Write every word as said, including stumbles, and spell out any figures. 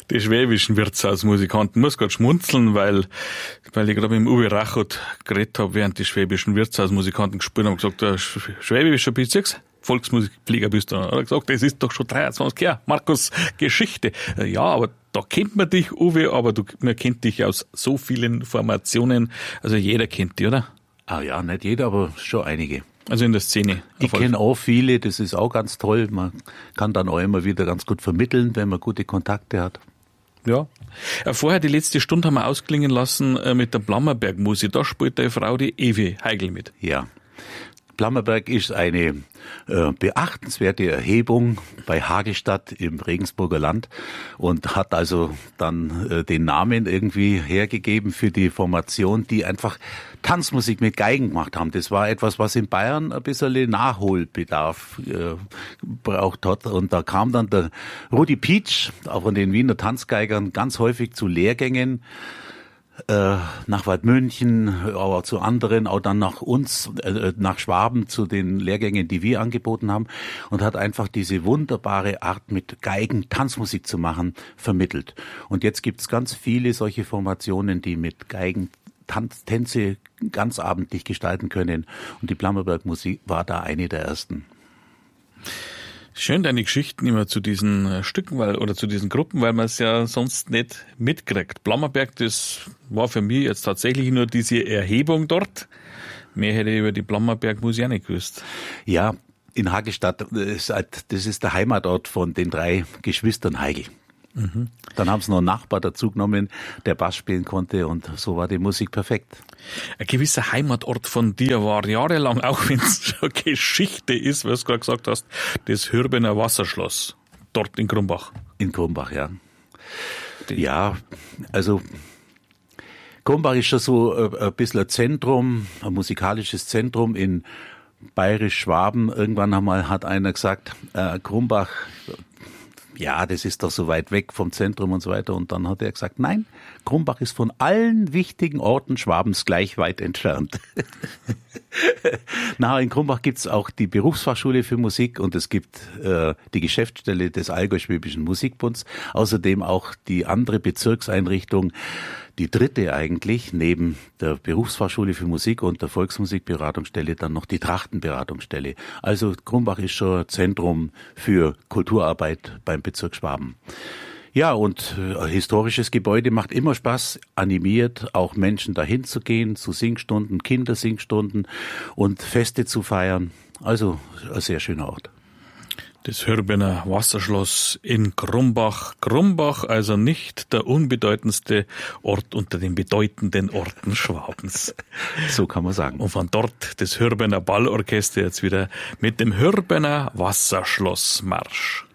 Die schwäbischen Wirtshausmusikanten. Ich muss gerade schmunzeln, weil, weil ich gerade mit dem Uwe Rachot geredet habe, während die schwäbischen Wirtshausmusikanten gespielt haben, gesagt, der schwäbischer Bezirks Volksmusikpfleger bist du. Er hat gesagt, das ist doch schon dreiundzwanzig Jahre, Markus, Geschichte. Ja, aber da kennt man dich, Uwe, aber du, man kennt dich aus so vielen Formationen. Also jeder kennt dich, oder? Ah ja, nicht jeder, aber schon einige. Also in der Szene. Ich kenne auch viele, das ist auch ganz toll. Man kann dann auch immer wieder ganz gut vermitteln, wenn man gute Kontakte hat. Ja. Vorher, die letzte Stunde haben wir ausklingen lassen mit der Blammerberg-Musik. Da spielt deine Frau, die Evi Heigl, mit. Ja. Blammerberg ist eine äh, beachtenswerte Erhebung bei Hagestadt im Regensburger Land und hat also dann äh, den Namen irgendwie hergegeben für die Formation, die einfach Tanzmusik mit Geigen gemacht haben. Das war etwas, was in Bayern ein bisschen Nachholbedarf äh, braucht hat. Und da kam dann der Rudi Pietsch, auch von den Wiener Tanzgeigern, ganz häufig zu Lehrgängen, Äh, nach Waldmünchen, aber zu anderen, auch dann nach uns, äh, nach Schwaben, zu den Lehrgängen, die wir angeboten haben, und hat einfach diese wunderbare Art, mit Geigen Tanzmusik zu machen, vermittelt. Und jetzt gibt's ganz viele solche Formationen, die mit Geigen Tanz, Tänze ganz abendlich gestalten können. Und die Blammerberg-Musik war da eine der ersten. Schön deine Geschichten immer zu diesen Stücken weil, oder zu diesen Gruppen, weil man es ja sonst nicht mitkriegt. Blammerberg, das war für mich jetzt tatsächlich nur diese Erhebung dort. Mehr hätte ich über die Blammerberg-Musik auch nicht gewusst. Ja, in Hagestadt, das ist der Heimatort von den drei Geschwistern Heigl. Mhm. Dann haben sie noch einen Nachbar dazu genommen, der Bass spielen konnte, und so war die Musik perfekt. Ein gewisser Heimatort von dir war jahrelang, auch wenn es schon Geschichte ist, was du gerade gesagt hast, das Hürbener Wasserschloss, dort in Krumbach. In Krumbach, ja. Die. Ja, also Krumbach ist schon so ein bisschen ein Zentrum, ein musikalisches Zentrum in Bayerisch-Schwaben. Irgendwann einmal hat einer gesagt, äh, Krumbach, ja, das ist doch so weit weg vom Zentrum und so weiter. Und dann hat er gesagt, nein, Krumbach ist von allen wichtigen Orten Schwabens gleich weit entfernt. Na, in Krumbach gibt's auch die Berufsfachschule für Musik und es gibt äh, die Geschäftsstelle des Allgäu-Schwäbischen Musikbunds. Außerdem auch die andere Bezirkseinrichtung, die dritte eigentlich, neben der Berufsfachschule für Musik und der Volksmusikberatungsstelle, dann noch die Trachtenberatungsstelle. Also Krumbach ist schon Zentrum für Kulturarbeit beim Bezirk Schwaben. Ja, und ein historisches Gebäude macht immer Spaß, animiert auch Menschen dahin zu gehen, zu Singstunden, Kindersingstunden und Feste zu feiern. Also ein sehr schöner Ort. Das Hürbener Wasserschloss in Krumbach. Krumbach, also nicht der unbedeutendste Ort unter den bedeutenden Orten Schwabens. So kann man sagen. Und von dort das Hürbener Ballorchester jetzt wieder mit dem Hürbener Wasserschlossmarsch.